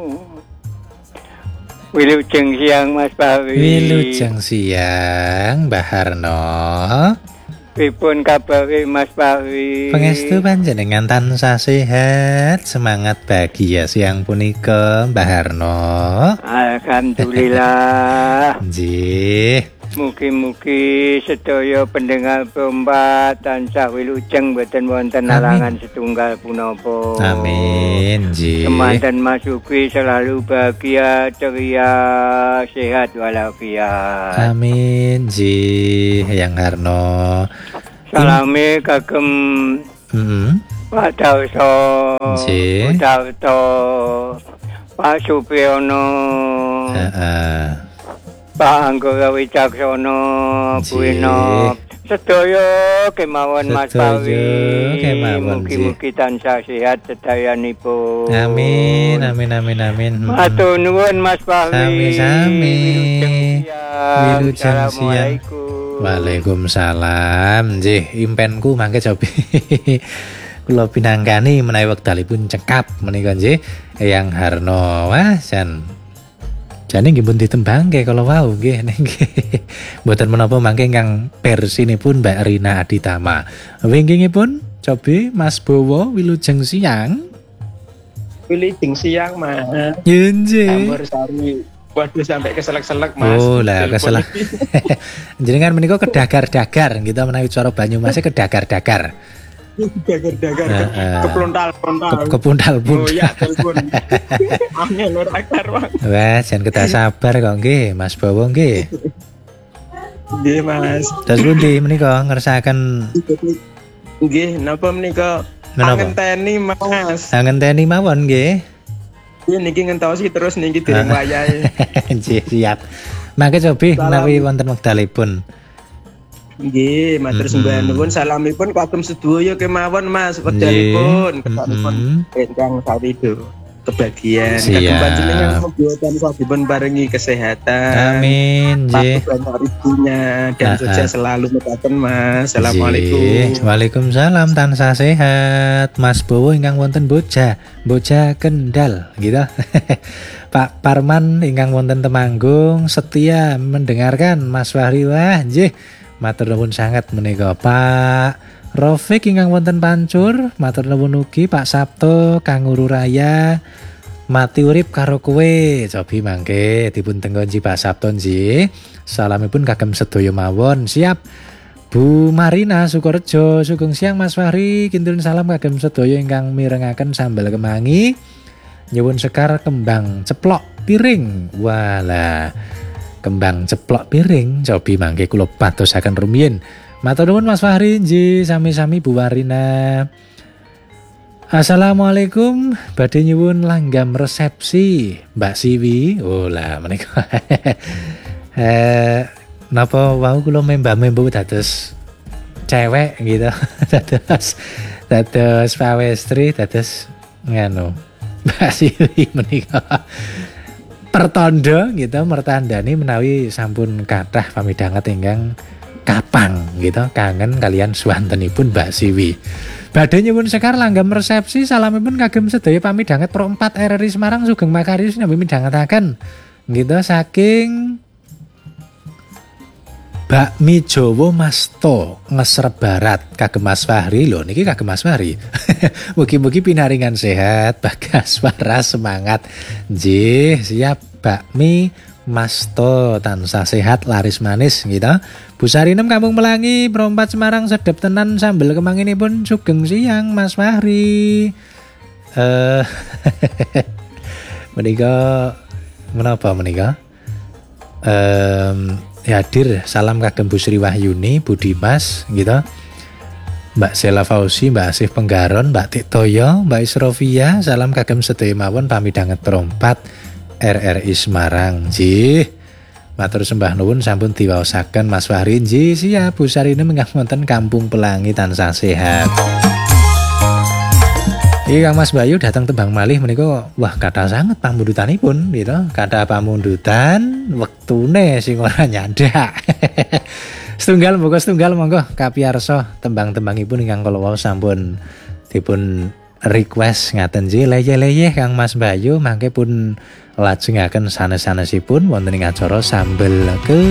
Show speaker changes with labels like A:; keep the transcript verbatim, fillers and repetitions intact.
A: Wilujeng siang Mas Bawi.
B: Wilujeng siang Mbah Harno.
A: Pripun kabare Mas Bawi?
B: Pangestu panjenengan tansah sehat, semangat bahagia siang punika Mbah Harno.
A: Alhamdulillah.
B: Nggih.
A: Mugi-mugi sedaya pendengar perombat tansah wilujeng boten wonten halangan setunggal punapa.
B: Amin. Nggih.
A: Semanten Mas Uki selalu bahagia, ceria, sehat walafiat.
B: Amin. Nggih, Yang Harno.
A: Salame kagem
B: Heeh.
A: Pak Darso.
B: Nggih.
A: Pak Darto. Pak Supriyono.
B: Heeh.
A: Pak Anggara Wicaksono, Bu Eno, sedaya kemawon Mas Bawi, mugi-mugi tansah sehat sedayanipun.
B: Amin, amin, amin, amin.
A: Matur nuwun Mas Bawi.
B: Sami-sami. Wilujeng siang.
A: Assalamualaikum.
B: Waalaikumsalam. Nggih, impenku mangke cobi. Kula pinangkani menawi wekdalipun cekap menika nggih Eyang Harno. Wah, jan jane nggih pun ditembangke kalau wau nggih nggih. Mboten menapa mangke ingkang versinipun Mbak Rina Aditama. Wingkingipun cobi Mas Bowo wilujeng siang.
C: Wilujeng siang Mas.
B: Nggih.
C: Ambur sari. Waduh sampai keselak-selak Mas.
B: Oh lah keselak. Jenengan menika kedagar-dagar gitu menawi cara Banyumas kedagar-dagar.
C: Dagar-dagar keplontal-plontal.
B: Kepuntal pun.
C: Oh ya, telepon. Angel ora karuan.
B: Wah, jan kedah sabar kok nggih, Mas Bowo nggih.
C: Nggih, Mas.
B: Terus pundi menika ngersakaken
C: nggih, napa menika ngenteni Mas.
B: Ngenteni mawon nggih.
C: Iya niki ngentosi terus niki dereng wayahe.
B: Nggih, siap. Mangke cobi menawi wonten wekdalipun.
C: Nggih, matur sembah nuwun salamipun kagem sedaya kemawon Mas wekdalipun ketanipun ingkang sawido kebahagiaan kagem panjenengan mugi tansah dipun paringi kesehatan.
B: Amin. Nggih.
C: Banyak rezekinya dan sukses selalu mekaten Mas. Assalamualaikum.
B: Waalaikumsalam tansah sehat. Mas Bowo ingkang wonten Boja, Boja Kendal gitu. Pak Parman ingkang wonten Temanggung setia mendengarkan Mas Fahri. Wah, nggih. Matur nuwun sangat menika Pak Rofik ingkang wonten Pancur, matur nuwun ugi Pak Sabto Kang Uru Raya. Mati urip karo kowe. Cobi mangke dipun tenggonji Pak Sabto nggih. Salamipun kagem sedaya mawon. Siap. Bu Marina Sukorejo, sugeng siang Mas Fahri. Kinten salam kagem sedaya ingkang mirengaken sambal kemangi. Nyuwun sekar kembang ceplok piring. Walah. Kembang ceplok piring cobi mangke kula patosaken rumiyin. Matur nuwun Mas Fahri nggih sami-sami Bu Warina. Assalamualaikum, badhe nyuwun langgam resepsi Mbak Siwi. Oh lah menika. eh napa wau kula membah-membu dados cewek gitu. dados dados pawestri dados nganu Mbak Siwi menika. Pertondo gitu mertandani menawi sampun kathah pamidhanget ingkang kapang gitu kangen kalian swantenipun Mbak Siwi. Badhe nyuwun sekar langgam resepsi salamipun kagem sedaya pamidhanget Pro empat R R I Semarang sugeng makarius nampi midhangetaken gitu saking Bakmi Jawa Masto Ngesrep Barat kagem Mas Fahri lho niki kagem Mas Fahri. Mugi-mugi pinaringan sehat, bagas waras semangat. Nggih, siap Bakmi Masto tansah sehat laris manis gitu. Bu Sarinem Kampung Melangi Perompat Semarang sedep tenan sambel kemanginipun sugeng siang Mas Fahri. Eh menika menapa menika? Ehm hadir salam kagem Bu Sri Wahyuni, Bu Dimas gitu. Mbak Sela Fauzi, Mbak Asif Penggaron, Mbak Tiktoyo, Mbak Isrofia, salam kagem sedaya mawon pamidhanget Perompat R R I Semarang. Nggih. Matur sembah nuwun sampun diwaosaken Mas Fahri. Nggih, siap Bu Sarine ingkang wonten Kampung Pelangi tansah sehat. Iki Kang Mas Bayu datang tembang malih menika wah kathah sanget pamundutanipun gitu. Kathah pamundutan wektune sing ora nyandak. Setunggal monggo setunggal monggo kapiyarsa tembang-tembangipun ingkang kala wau sampun dipun request ngaten ji leyeh-leyeh Kang Mas Bayu mangke pun lajengaken sanes-sanesipun wonten ing acara sambel ke